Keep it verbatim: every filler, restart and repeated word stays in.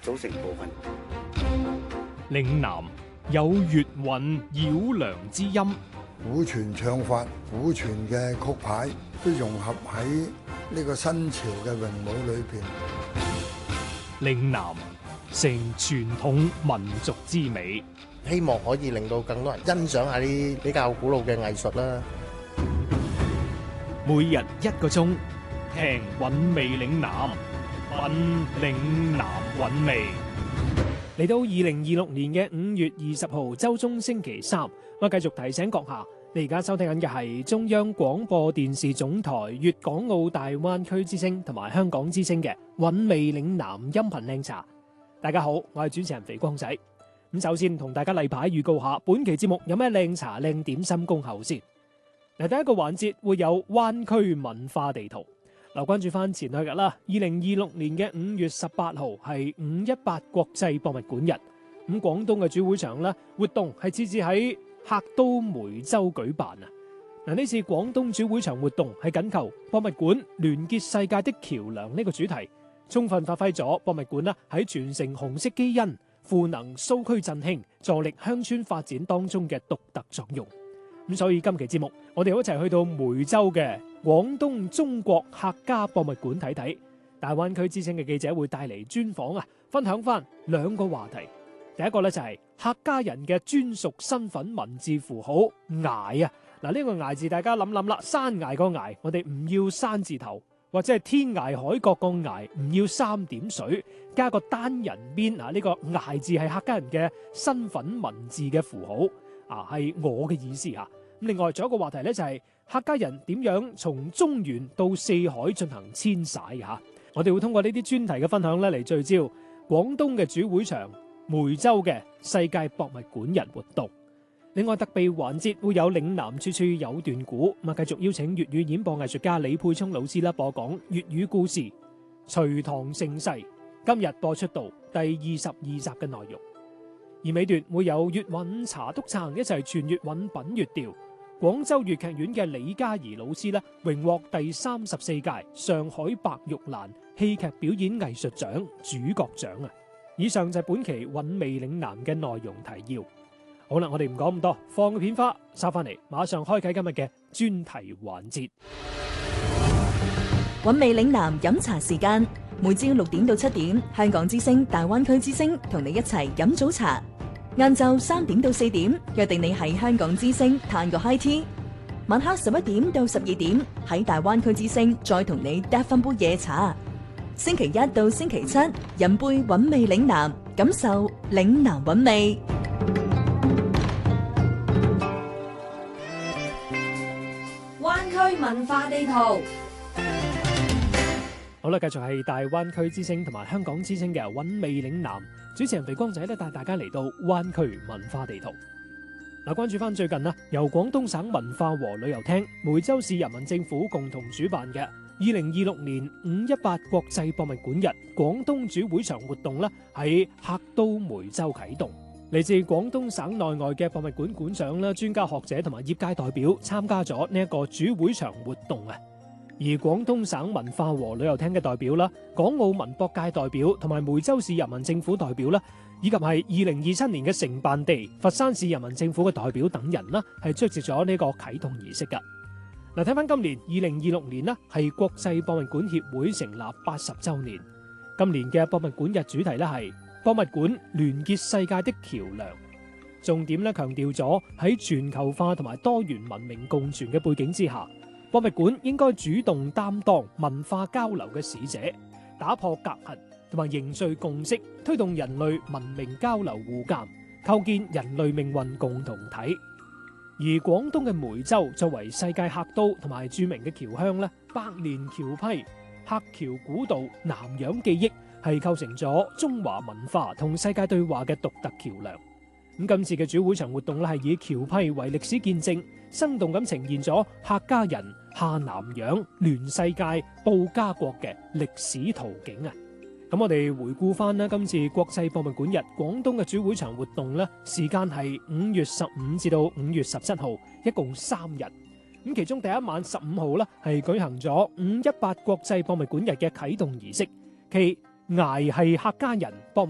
組成部分。 嶺南有粵韻繞梁之音， 古傳唱法、古傳嘅曲牌都融合喺呢個新潮嘅詠舞裏邊。 嶺南成傳統民族之美， 希望可以令到更多人欣賞下啲比較古老嘅藝術啦。 每日一個鐘，聽韻味嶺南，品嶺南韻味。嚟到二零二六年嘅五月二十號周中星期三，我繼續提醒閣下，你而家收聽緊嘅係中央廣播電視總台粵港澳大灣區之聲同埋香港之聲嘅韻味嶺南音頻靚茶。大家好，我係主持人肥光仔。咁首先同大家例牌預告下，本期節目有咩靚茶靚點心恭候先。嗱，第一個環節會有灣區文化地圖。嗱，關注翻前兩日啦，二零二六年嘅五月十八號係五一八國際博物館日。咁廣東嘅主會場咧，活動係設置喺客都梅州舉辦啊。嗱，呢次廣東主會場活動係緊扣博物館聯結世界的橋樑呢個主題，充分發揮咗博物館啦喺傳承紅色基因、賦能蘇區振興、助力鄉村發展當中嘅獨特作用。咁所以今期節目，我哋一齊去到梅州嘅廣東中國客家博物館睇睇。大灣區之聲嘅記者會帶嚟專訪啊，分享翻兩個話題。第一個咧就係客家人嘅專屬身份文字符號崖啊。嗱，呢個崖字大家諗諗啦，山崖個崖，我哋唔要山字頭，或者係天涯海角個崖，唔要三點水，加個單人邊啊。呢個崖字係客家人嘅身份文字嘅符號啊，係我嘅意思啊。咁另外仲有一個話題咧，就係客家人點樣從中原到四海進行遷徙吓。我哋會通過呢啲專題嘅分享咧嚟聚焦廣東嘅主會場梅州嘅世界博物館日活動。另外特備環節會有嶺南處處有段古，咁啊繼續邀請粵語演播藝術家李沛聰老師啦播講粵語故事《隋唐盛世》，今日播出到第二十二集嘅內容。而尾段會有粵韻茶督撐一齊傳粵韻品粵調。廣州粵劇院嘅李嘉怡老師咧，榮獲第三十四屆上海白玉蘭戲劇表演藝術獎主角獎啊！以上就係本期韻味嶺南嘅內容提要。好啦，我哋唔講咁多，放個片花，收翻嚟，馬上開啟今日嘅專題環節。 韻味嶺南飲茶時間，每朝六點到七點，香港之聲、大灣區之聲同你一齊飲早茶。晏晝三點到四點，約定你喺香港之聲嘆個 high tea。晚黑十一點到十二點，喺大灣區之聲再同你嗒翻杯夜茶。星期一到星期七，飲杯韻味嶺南，感受嶺南韻味。 灣區文化地圖。 好啦，繼續係大灣區之聲同埋香港之聲嘅韻味嶺南，主持人肥光仔咧帶大家嚟到灣區文化地圖。嗱，關注翻最近啦，由廣東省文化和旅遊廳、梅州市人民政府共同主辦嘅二零二六年五一八國際博物館日廣東主會場活動咧，喺客都梅州啟動。嚟自廣東省內外嘅博物館館長啦、專家學者同埋業界代表參加咗呢一個主會場活動啊。而廣東省文化和旅遊廳嘅代表啦、港澳文博界代表同埋梅州市人民政府代表啦，以及係二零二七年嘅承辦地佛山市人民政府嘅代表等人啦，係出席咗呢個啟動儀式噶。嗱，睇翻今年二零二六年啦，係國際博物館協會成立八十週年。今年嘅博物館日主題咧係博物館聯結世界的橋樑，重點咧強調咗喺全球化同埋多元文明共存嘅背景之下，博物館應該主動擔當文化交流嘅使者，打破隔閡同埋凝聚共識，推動人類文明交流互鑑，構建人類命運共同體。而廣東嘅梅州作為世界客都同埋著名嘅僑鄉咧，百年橋批、客橋古道、南洋記憶係構成咗中華文化同世界對話嘅獨特橋樑。咁今次嘅主會場活動咧係以橋批為歷史見證，生動咁呈現咗客家人下南洋聯世界報家國嘅歷史圖景啊！咁我哋回顧翻啦，今次國際博物館日廣東嘅主會場活動咧，時間係五月十五至到五月十七號，一共三日。咁其中第一晚十五號咧係舉行咗五一八國際博物館日嘅啟動儀式，其崖係客家人博物